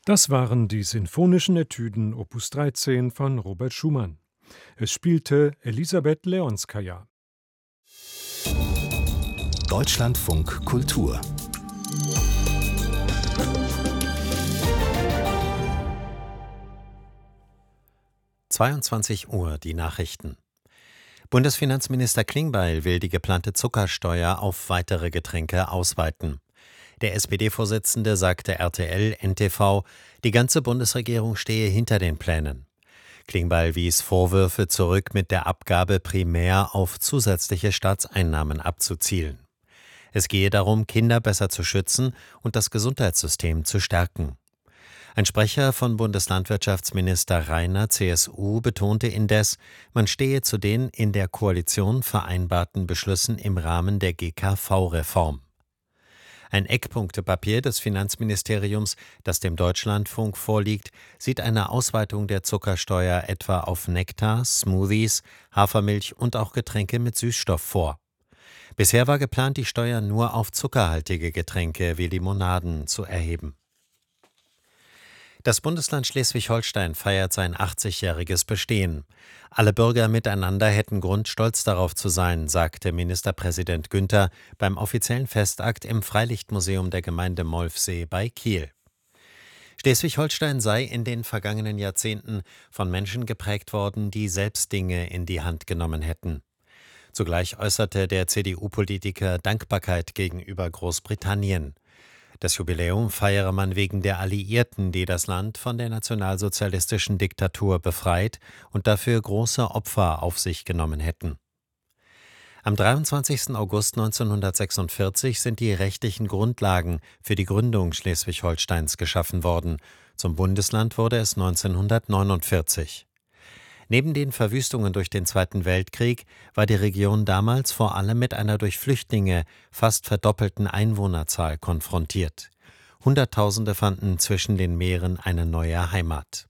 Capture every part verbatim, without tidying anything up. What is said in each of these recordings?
Das waren die Sinfonischen Etüden Opus dreizehn von Robert Schumann. Es spielte Elisabeth Leonskaja. Deutschlandfunk Kultur. zweiundzwanzig Uhr, die Nachrichten. Bundesfinanzminister Klingbeil will die geplante Zuckersteuer auf weitere Getränke ausweiten. Der S P D-Vorsitzende sagte R T L N T V, die ganze Bundesregierung stehe hinter den Plänen. Klingbeil wies Vorwürfe zurück, mit der Abgabe primär auf zusätzliche Staatseinnahmen abzuzielen. Es gehe darum, Kinder besser zu schützen und das Gesundheitssystem zu stärken. Ein Sprecher von Bundeslandwirtschaftsminister Rainer C S U betonte indes, man stehe zu den in der Koalition vereinbarten Beschlüssen im Rahmen der G K V-Reform. Ein Eckpunktepapier des Finanzministeriums, das dem Deutschlandfunk vorliegt, sieht eine Ausweitung der Zuckersteuer etwa auf Nektar, Smoothies, Hafermilch und auch Getränke mit Süßstoff vor. Bisher war geplant, die Steuer nur auf zuckerhaltige Getränke wie Limonaden zu erheben. Das Bundesland Schleswig-Holstein feiert sein achtzigjähriges Bestehen. Alle Bürger miteinander hätten Grund, stolz darauf zu sein, sagte Ministerpräsident Günther beim offiziellen Festakt im Freilichtmuseum der Gemeinde Molfsee bei Kiel. Schleswig-Holstein sei in den vergangenen Jahrzehnten von Menschen geprägt worden, die selbst Dinge in die Hand genommen hätten. Zugleich äußerte der C D U-Politiker Dankbarkeit gegenüber Großbritannien. Das Jubiläum feiere man wegen der Alliierten, die das Land von der nationalsozialistischen Diktatur befreit und dafür große Opfer auf sich genommen hätten. Am dreiundzwanzigsten August neunzehnhundertsechsundvierzig sind die rechtlichen Grundlagen für die Gründung Schleswig-Holsteins geschaffen worden. Zum Bundesland wurde es neunzehnhundertneunundvierzig. Neben den Verwüstungen durch den Zweiten Weltkrieg war die Region damals vor allem mit einer durch Flüchtlinge fast verdoppelten Einwohnerzahl konfrontiert. Hunderttausende fanden zwischen den Meeren eine neue Heimat.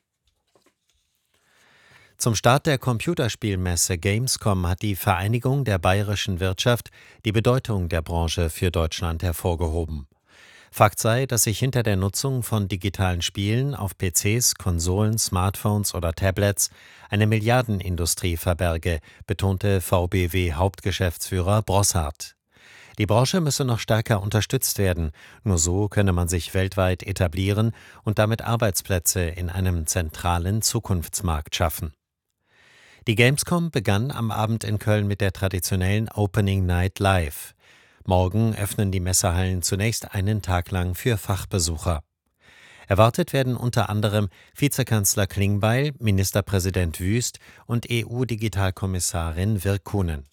Zum Start der Computerspielmesse Gamescom hat die Vereinigung der bayerischen Wirtschaft die Bedeutung der Branche für Deutschland hervorgehoben. Fakt sei, dass sich hinter der Nutzung von digitalen Spielen auf P Cs, Konsolen, Smartphones oder Tablets eine Milliardenindustrie verberge, betonte V B W-Hauptgeschäftsführer Brossard. Die Branche müsse noch stärker unterstützt werden, nur so könne man sich weltweit etablieren und damit Arbeitsplätze in einem zentralen Zukunftsmarkt schaffen. Die Gamescom begann am Abend in Köln mit der traditionellen Opening Night Live. Morgen öffnen die Messehallen zunächst einen Tag lang für Fachbesucher. Erwartet werden unter anderem Vizekanzler Klingbeil, Ministerpräsident Wüst und E U-Digitalkommissarin Virkkunen.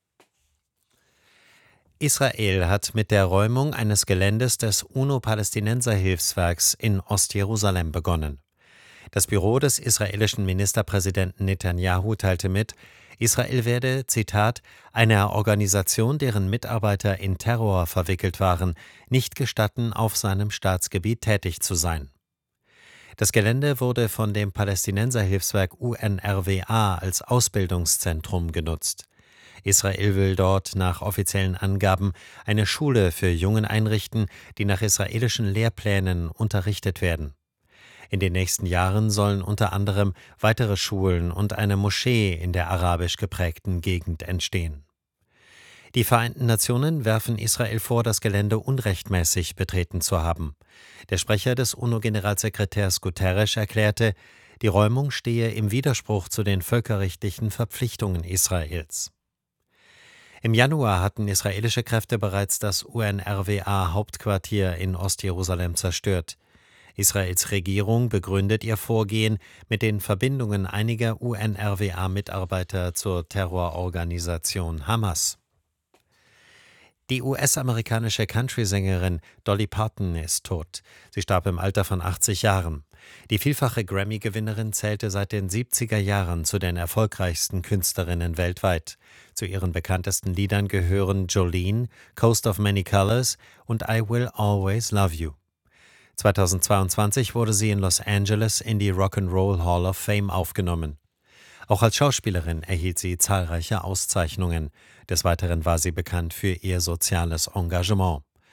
Israel hat mit der Räumung eines Geländes des UNO-Palästinenser-Hilfswerks in Ostjerusalem begonnen. Das Büro des israelischen Ministerpräsidenten Netanyahu teilte mit, Israel werde, Zitat, einer Organisation, deren Mitarbeiter in Terror verwickelt waren, nicht gestatten, auf seinem Staatsgebiet tätig zu sein. Das Gelände wurde von dem Palästinenserhilfswerk U N R W A als Ausbildungszentrum genutzt. Israel will dort nach offiziellen Angaben eine Schule für Jungen einrichten, die nach israelischen Lehrplänen unterrichtet werden. In den nächsten Jahren sollen unter anderem weitere Schulen und eine Moschee in der arabisch geprägten Gegend entstehen. Die Vereinten Nationen werfen Israel vor, das Gelände unrechtmäßig betreten zu haben. Der Sprecher des UNO-Generalsekretärs Guterres erklärte, die Räumung stehe im Widerspruch zu den völkerrechtlichen Verpflichtungen Israels. Im Januar hatten israelische Kräfte bereits das U N R W A-Hauptquartier in Ostjerusalem zerstört. Israels Regierung begründet ihr Vorgehen mit den Verbindungen einiger U N R W A-Mitarbeiter zur Terrororganisation Hamas. Die U S-amerikanische Country-Sängerin Dolly Parton ist tot. Sie starb im Alter von achtzig Jahren. Die vielfache Grammy-Gewinnerin zählte seit den siebziger Jahren zu den erfolgreichsten Künstlerinnen weltweit. Zu ihren bekanntesten Liedern gehören Jolene, Coast of Many Colors und I Will Always Love You. zweitausendzweiundzwanzig wurde sie in Los Angeles in die Rock'n'Roll Hall of Fame aufgenommen. Auch als Schauspielerin erhielt sie zahlreiche Auszeichnungen. Des Weiteren war sie bekannt für ihr soziales Engagement.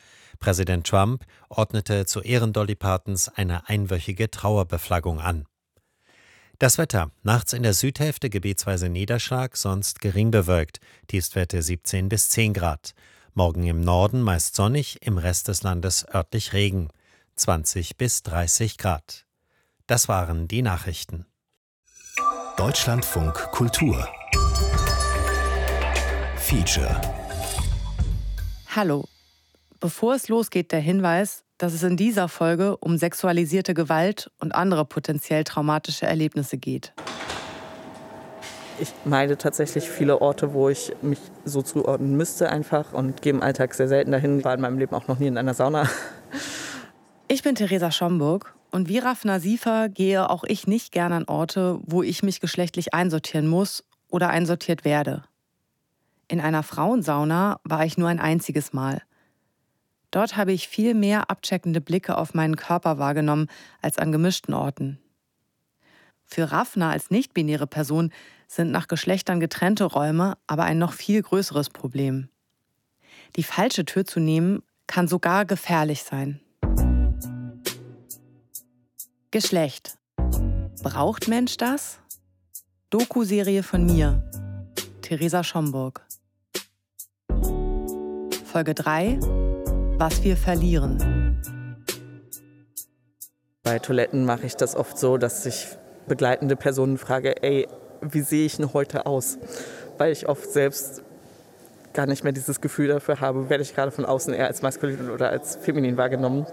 Präsident Trump ordnete zu Ehren Dolly Partons eine einwöchige Trauerbeflaggung an. Das Wetter. Nachts in der Südhälfte gebietsweise Niederschlag, sonst gering bewölkt. Tiefstwerte siebzehn bis zehn Grad. Morgen im Norden meist sonnig, im Rest des Landes örtlich Regen. zwanzig bis dreißig Grad. Das waren die Nachrichten. Deutschlandfunk Kultur Feature. Hallo. Bevor es losgeht, der Hinweis, dass es in dieser Folge um sexualisierte Gewalt und andere potenziell traumatische Erlebnisse geht. Ich meide tatsächlich viele Orte, wo ich mich so zuordnen müsste einfach und gehe im Alltag sehr selten dahin. War in meinem Leben auch noch nie in einer Sauna. Ich bin Theresa Schomburg und wie Rafna Siefer gehe auch ich nicht gern an Orte, wo ich mich geschlechtlich einsortieren muss oder einsortiert werde. In einer Frauensauna war ich nur ein einziges Mal. Dort habe ich viel mehr abcheckende Blicke auf meinen Körper wahrgenommen als an gemischten Orten. Für Rafna als nicht-binäre Person sind nach Geschlechtern getrennte Räume aber ein noch viel größeres Problem. Die falsche Tür zu nehmen, kann sogar gefährlich sein. Geschlecht. Braucht Mensch das? Doku-Serie von mir, Theresa Schomburg. Folge drei. Was wir verlieren. Bei Toiletten mache ich das oft so, dass ich begleitende Personen frage, ey, wie sehe ich denn heute aus? Weil ich oft selbst gar nicht mehr dieses Gefühl dafür habe, werde ich gerade von außen eher als maskulin oder als feminin wahrgenommen.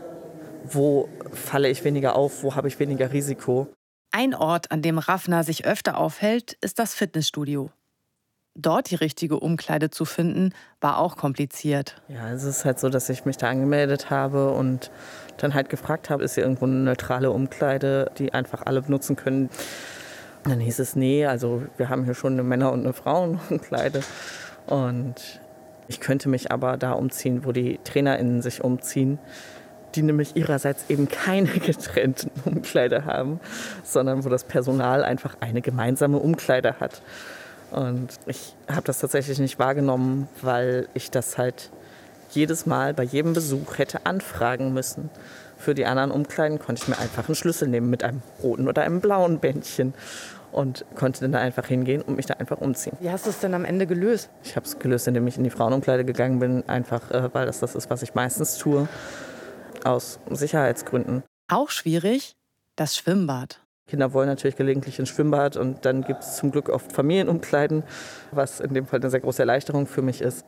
Wo falle ich weniger auf, wo habe ich weniger Risiko? Ein Ort, an dem Rafna sich öfter aufhält, ist das Fitnessstudio. Dort die richtige Umkleide zu finden, war auch kompliziert. Ja, es ist halt so, dass ich mich da angemeldet habe und dann halt gefragt habe, ist hier irgendwo eine neutrale Umkleide, die einfach alle benutzen können. Und dann hieß es, nee, also wir haben hier schon eine Männer- und eine Frauenumkleide. Und ich könnte mich aber da umziehen, wo die TrainerInnen sich umziehen, die nämlich ihrerseits eben keine getrennten Umkleide haben, sondern wo das Personal einfach eine gemeinsame Umkleide hat. Und ich habe das tatsächlich nicht wahrgenommen, weil ich das halt jedes Mal bei jedem Besuch hätte anfragen müssen. Für die anderen Umkleiden konnte ich mir einfach einen Schlüssel nehmen mit einem roten oder einem blauen Bändchen und konnte dann da einfach hingehen und mich da einfach umziehen. Wie hast du es denn am Ende gelöst? Ich habe es gelöst, indem ich in die Frauenumkleide gegangen bin, einfach äh, weil das das ist, was ich meistens tue, aus Sicherheitsgründen. Auch schwierig, das Schwimmbad. Kinder wollen natürlich gelegentlich ins Schwimmbad und dann gibt es zum Glück oft Familienumkleiden, was in dem Fall eine sehr große Erleichterung für mich ist.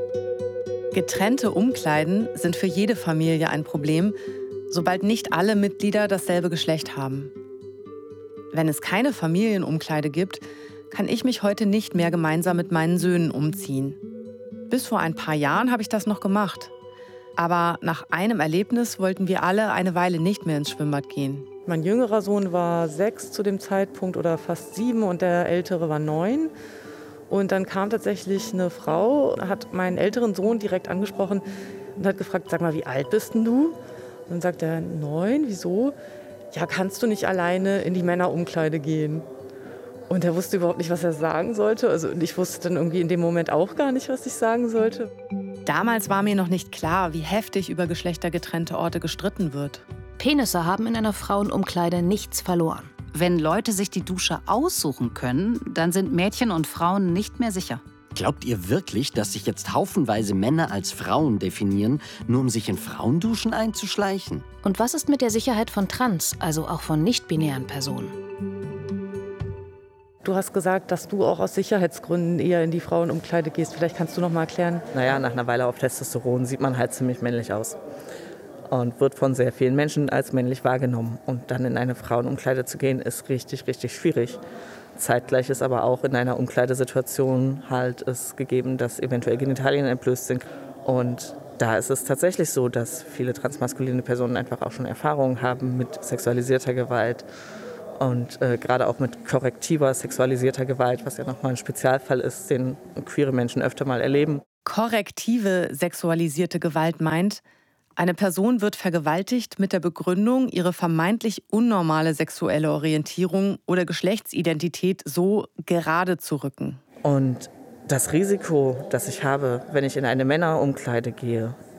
Getrennte Umkleiden sind für jede Familie ein Problem, sobald nicht alle Mitglieder dasselbe Geschlecht haben. Wenn es keine Familienumkleide gibt, kann ich mich heute nicht mehr gemeinsam mit meinen Söhnen umziehen. Bis vor ein paar Jahren habe ich das noch gemacht. Aber nach einem Erlebnis wollten wir alle eine Weile nicht mehr ins Schwimmbad gehen. Mein jüngerer Sohn war sechs zu dem Zeitpunkt oder fast sieben und der ältere war neun. Und dann kam tatsächlich eine Frau, hat meinen älteren Sohn direkt angesprochen und hat gefragt, sag mal, wie alt bist denn du? Und dann sagt er, neun, wieso? Ja, kannst du nicht alleine in die Männerumkleide gehen? Und er wusste überhaupt nicht, was er sagen sollte. Also ich wusste dann irgendwie in dem Moment auch gar nicht, was ich sagen sollte. Damals war mir noch nicht klar, wie heftig über geschlechtergetrennte Orte gestritten wird. Penisse haben in einer Frauenumkleide nichts verloren. Wenn Leute sich die Dusche aussuchen können, dann sind Mädchen und Frauen nicht mehr sicher. Glaubt ihr wirklich, dass sich jetzt haufenweise Männer als Frauen definieren, nur um sich in Frauenduschen einzuschleichen? Und was ist mit der Sicherheit von Trans, also auch von nicht-binären Personen? Du hast gesagt, dass du auch aus Sicherheitsgründen eher in die Frauenumkleide gehst. Vielleicht kannst du noch mal erklären. Naja, nach einer Weile auf Testosteron sieht man halt ziemlich männlich aus. Und wird von sehr vielen Menschen als männlich wahrgenommen. Und dann in eine Frauenumkleide zu gehen, ist richtig, richtig schwierig. Zeitgleich ist aber auch in einer Umkleidesituation halt es gegeben, dass eventuell Genitalien entblößt sind. Und da ist es tatsächlich so, dass viele transmaskuline Personen einfach auch schon Erfahrungen haben mit sexualisierter Gewalt. Und äh, gerade auch mit korrektiver sexualisierter Gewalt, was ja nochmal ein Spezialfall ist, den queere Menschen öfter mal erleben. Korrektive sexualisierte Gewalt meint, eine Person wird vergewaltigt mit der Begründung, ihre vermeintlich unnormale sexuelle Orientierung oder Geschlechtsidentität so gerade zu rücken. Und das Risiko, das ich habe, wenn ich in eine Männerumkleide gehe, ist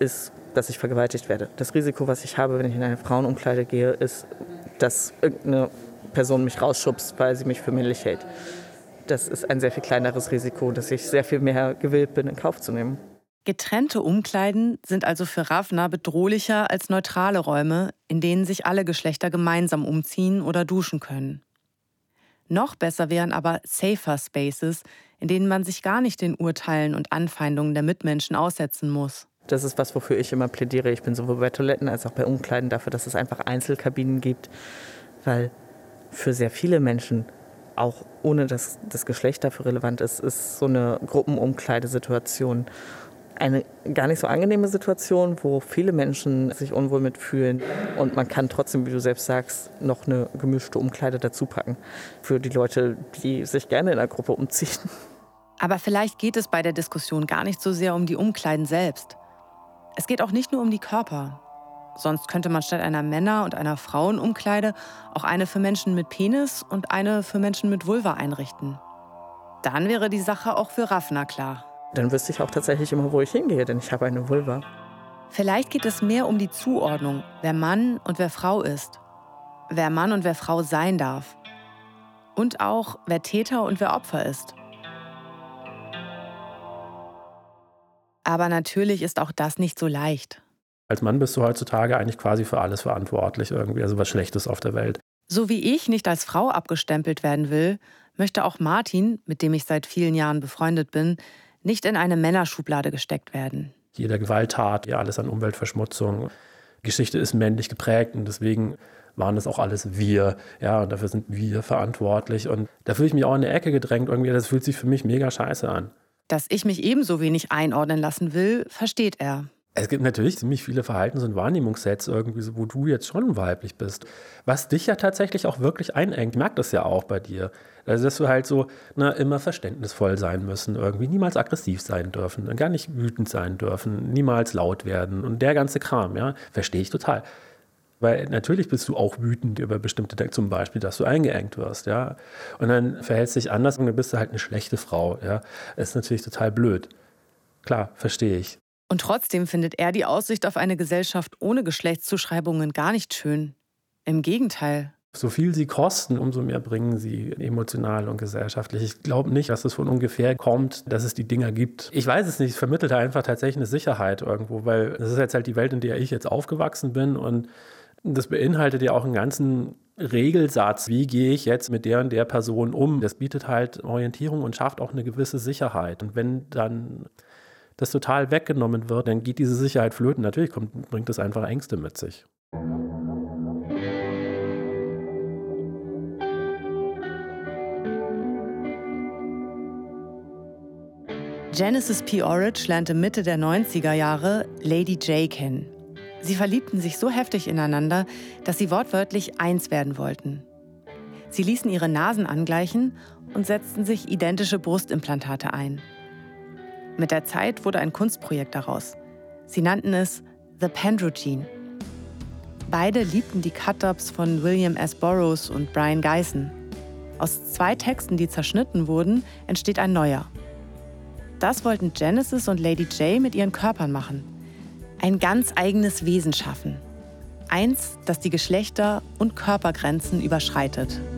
dass ich vergewaltigt werde. Das Risiko, was ich habe, wenn ich in eine Frauenumkleide gehe, ist, dass irgendeine Person mich rausschubst, weil sie mich für männlich hält. Das ist ein sehr viel kleineres Risiko, dass ich sehr viel mehr gewillt bin, in Kauf zu nehmen. Getrennte Umkleiden sind also für Ravna bedrohlicher als neutrale Räume, in denen sich alle Geschlechter gemeinsam umziehen oder duschen können. Noch besser wären aber Safer Spaces, in denen man sich gar nicht den Urteilen und Anfeindungen der Mitmenschen aussetzen muss. Das ist was, wofür ich immer plädiere. Ich bin sowohl bei Toiletten als auch bei Umkleiden dafür, dass es einfach Einzelkabinen gibt, weil für sehr viele Menschen, auch ohne dass das Geschlecht dafür relevant ist, ist so eine Gruppenumkleidesituation eine gar nicht so angenehme Situation, wo viele Menschen sich unwohl mitfühlen. Und man kann trotzdem, wie du selbst sagst, noch eine gemischte Umkleide dazu packen. Für die Leute, die sich gerne in einer Gruppe umziehen. Aber vielleicht geht es bei der Diskussion gar nicht so sehr um die Umkleiden selbst. Es geht auch nicht nur um die Körper. Sonst könnte man statt einer Männer- und einer Frauenumkleide auch eine für Menschen mit Penis und eine für Menschen mit Vulva einrichten. Dann wäre die Sache auch für Ravna klar. Dann wüsste ich auch tatsächlich immer, wo ich hingehe, denn ich habe eine Vulva. Vielleicht geht es mehr um die Zuordnung, wer Mann und wer Frau ist. Wer Mann und wer Frau sein darf. Und auch, wer Täter und wer Opfer ist. Aber natürlich ist auch das nicht so leicht. Als Mann bist du heutzutage eigentlich quasi für alles verantwortlich, irgendwie, also was Schlechtes auf der Welt. So wie ich nicht als Frau abgestempelt werden will, möchte auch Martin, mit dem ich seit vielen Jahren befreundet bin, nicht in eine Männerschublade gesteckt werden. Jede Gewalttat, ja alles an Umweltverschmutzung. Geschichte ist männlich geprägt und deswegen waren das auch alles wir. Ja, und dafür sind wir verantwortlich. Und da fühle ich mich auch in eine Ecke gedrängt. Irgendwie, das fühlt sich für mich mega scheiße an. Dass ich mich ebenso wenig einordnen lassen will, versteht er. Es gibt natürlich ziemlich viele Verhaltens- und Wahrnehmungssets, irgendwie, wo du jetzt schon weiblich bist. Was dich ja tatsächlich auch wirklich einengt. Ich merke das ja auch bei dir. Also, dass wir halt so na, immer verständnisvoll sein müssen, irgendwie niemals aggressiv sein dürfen, gar nicht wütend sein dürfen, niemals laut werden und der ganze Kram, ja, verstehe ich total. Weil natürlich bist du auch wütend über bestimmte Dinge, zum Beispiel, dass du eingeengt wirst, ja. Und dann verhältst du dich anders und dann bist du halt eine schlechte Frau, ja. Das ist natürlich total blöd. Klar, verstehe ich. Und trotzdem findet er die Aussicht auf eine Gesellschaft ohne Geschlechtszuschreibungen gar nicht schön. Im Gegenteil. So viel sie kosten, umso mehr bringen sie emotional und gesellschaftlich. Ich glaube nicht, dass es von ungefähr kommt, dass es die Dinger gibt. Ich weiß es nicht, es vermittelt einfach tatsächlich eine Sicherheit irgendwo, weil das ist jetzt halt die Welt, in der ich jetzt aufgewachsen bin und das beinhaltet ja auch einen ganzen Regelsatz. Wie gehe ich jetzt mit der und der Person um? Das bietet halt Orientierung und schafft auch eine gewisse Sicherheit. Und wenn dann das total weggenommen wird, dann geht diese Sicherheit flöten. Natürlich kommt, bringt das einfach Ängste mit sich. Genesis P. Orridge lernte Mitte der neunziger Jahre Lady J kennen. Sie verliebten sich so heftig ineinander, dass sie wortwörtlich eins werden wollten. Sie ließen ihre Nasen angleichen und setzten sich identische Brustimplantate ein. Mit der Zeit wurde ein Kunstprojekt daraus. Sie nannten es The Pendrogene. Beide liebten die Cut-Ups von William S. Burroughs und Brian Gysin. Aus zwei Texten, die zerschnitten wurden, entsteht ein neuer. Das wollten Genesis und Lady J mit ihren Körpern machen. Ein ganz eigenes Wesen schaffen. Eins, das die Geschlechter- und Körpergrenzen überschreitet.